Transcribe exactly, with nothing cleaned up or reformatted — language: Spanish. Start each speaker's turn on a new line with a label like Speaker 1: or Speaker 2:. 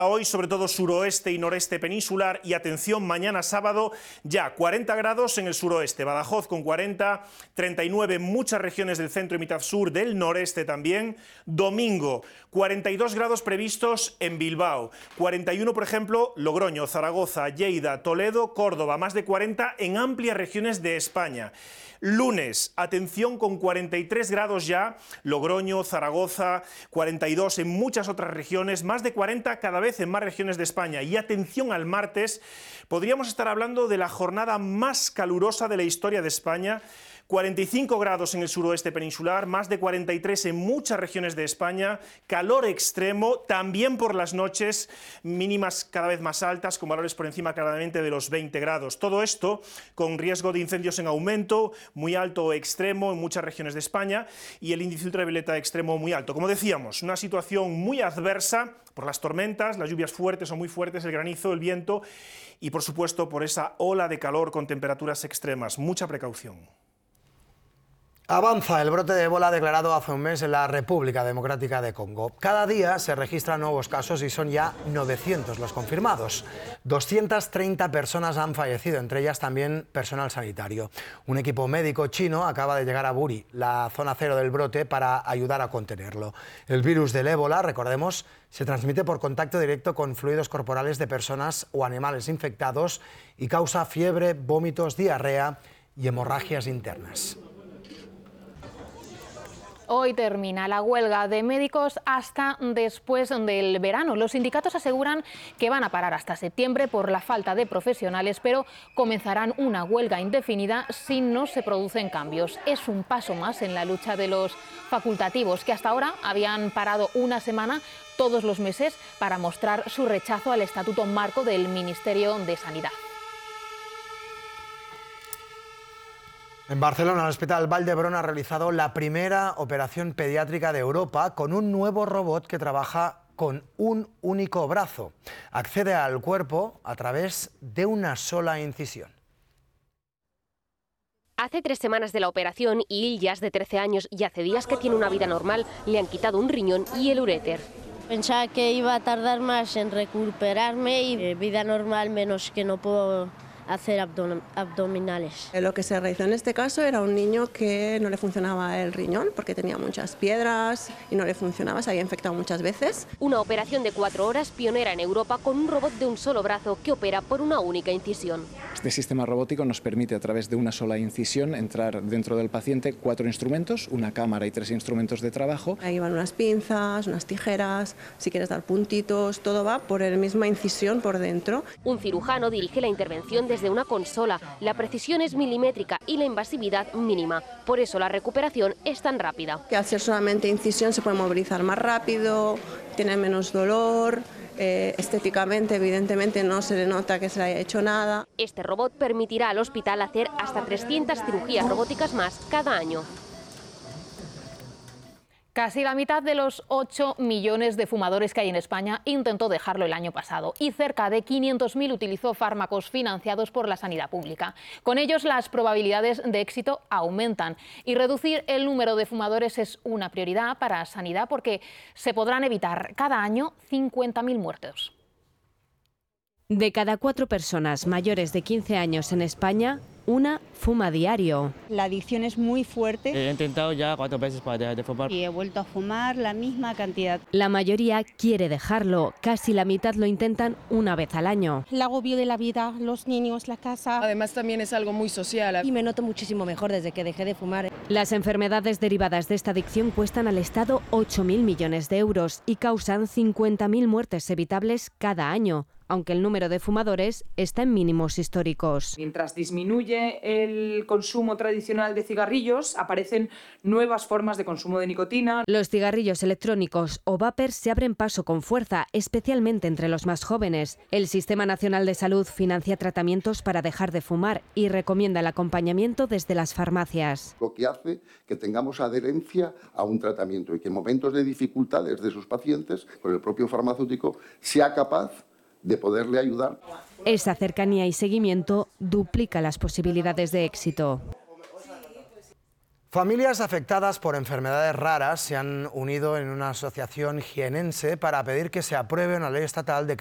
Speaker 1: Hoy, sobre todo suroeste y noreste peninsular, y atención, mañana sábado ya cuarenta grados en el suroeste, Badajoz con cuarenta, treinta y nueve en muchas regiones del centro y mitad sur, del noreste también. Domingo, cuarenta y dos grados previstos en Bilbao, cuarenta y uno, por ejemplo, Logroño, Zaragoza, Lleida, Toledo, Córdoba, más de cuarenta en amplias regiones de España. Lunes, atención, con cuarenta y tres grados ya, Logroño, Zaragoza, cuarenta y dos en muchas otras regiones, más de cuarenta cada vez en más regiones de España. Y atención al martes, podríamos estar hablando de la jornada más calurosa de la historia de España. cuarenta y cinco grados en el suroeste peninsular, más de cuarenta y tres en muchas regiones de España, calor extremo, también por las noches, mínimas cada vez más altas, con valores por encima claramente de los veinte grados. Todo esto con riesgo de incendios en aumento, muy alto o extremo en muchas regiones de España, y el índice ultravioleta extremo muy alto. Como decíamos, una situación muy adversa por las tormentas, las lluvias fuertes o muy fuertes, el granizo, el viento, y por supuesto por esa ola de calor con temperaturas extremas. Mucha precaución.
Speaker 2: Avanza el brote de ébola declarado hace un mes en la República Democrática de Congo. Cada día se registran nuevos casos y son ya novecientos los confirmados. doscientas treinta personas han fallecido, entre ellas también personal sanitario. Un equipo médico chino acaba de llegar a Buri, la zona cero del brote, para ayudar a contenerlo. El virus del ébola, recordemos, se transmite por contacto directo con fluidos corporales de personas o animales infectados y causa fiebre, vómitos, diarrea y hemorragias internas.
Speaker 3: Hoy termina la huelga de médicos hasta después del verano. Los sindicatos aseguran que van a parar hasta septiembre por la falta de profesionales, pero comenzarán una huelga indefinida si no se producen cambios. Es un paso más en la lucha de los facultativos, que hasta ahora habían parado una semana todos los meses para mostrar su rechazo al Estatuto Marco del Ministerio de Sanidad.
Speaker 2: En Barcelona, el Hospital Vall d'Hebron ha realizado la primera operación pediátrica de Europa con un nuevo robot que trabaja con un único brazo. Accede al cuerpo a través de una sola incisión.
Speaker 4: Hace tres semanas de la operación y Ilyas, de trece años y hace días que tiene una vida normal, le han quitado un riñón y el uréter.
Speaker 5: Pensaba que iba a tardar más en recuperarme y vida normal, menos que no puedo hacer abdominales.
Speaker 6: Lo que se realizó en este caso era un niño que no le funcionaba el riñón porque tenía muchas piedras y no le funcionaba, se había infectado muchas veces.
Speaker 4: Una operación de cuatro horas pionera en Europa con un robot de un solo brazo que opera por una única incisión.
Speaker 7: Este sistema robótico nos permite a través de una sola incisión entrar dentro del paciente cuatro instrumentos, una cámara y tres instrumentos de trabajo.
Speaker 6: Ahí van unas pinzas, unas tijeras, si quieres dar puntitos, todo va por la misma incisión por dentro.
Speaker 4: Un cirujano dirige la intervención desde una consola. La precisión es milimétrica y la invasividad mínima. Por eso la recuperación es tan rápida.
Speaker 6: Que al ser solamente incisión se puede movilizar más rápido, tiene menos dolor. Eh, estéticamente, evidentemente, no se le nota que se le haya hecho nada.
Speaker 4: Este robot permitirá al hospital hacer hasta trescientas cirugías robóticas más cada año.
Speaker 3: Casi la mitad de los ocho millones de fumadores que hay en España intentó dejarlo el año pasado y cerca de quinientos mil utilizó fármacos financiados por la sanidad pública. Con ellos las probabilidades de éxito aumentan y reducir el número de fumadores es una prioridad para sanidad porque se podrán evitar cada año cincuenta mil muertos.
Speaker 8: De cada cuatro personas mayores de quince años en España, una fuma diario.
Speaker 9: La adicción es muy fuerte.
Speaker 10: He intentado ya cuatro veces para dejar de fumar.
Speaker 9: Y he vuelto a fumar la misma cantidad.
Speaker 8: La mayoría quiere dejarlo, casi la mitad lo intentan una vez al año.
Speaker 11: El agobio de la vida, los niños, la casa.
Speaker 12: Además también es algo muy social.
Speaker 11: Y me noto muchísimo mejor desde que dejé de fumar.
Speaker 8: Las enfermedades derivadas de esta adicción cuestan al Estado ocho mil millones de euros y causan cincuenta mil muertes evitables cada año, aunque el número de fumadores está en mínimos históricos.
Speaker 13: Mientras disminuye el consumo tradicional de cigarrillos, aparecen nuevas formas de consumo de nicotina.
Speaker 8: Los cigarrillos electrónicos o vapers se abren paso con fuerza, especialmente entre los más jóvenes. El Sistema Nacional de Salud financia tratamientos para dejar de fumar y recomienda el acompañamiento desde las farmacias.
Speaker 14: Lo que hace que tengamos adherencia a un tratamiento y que en momentos de dificultades de sus pacientes, con el propio farmacéutico, sea capaz de poderle ayudar.
Speaker 8: Esa cercanía y seguimiento duplica las posibilidades de éxito.
Speaker 2: Familias afectadas por enfermedades raras se han unido en una asociación jienense para pedir que se apruebe una ley estatal de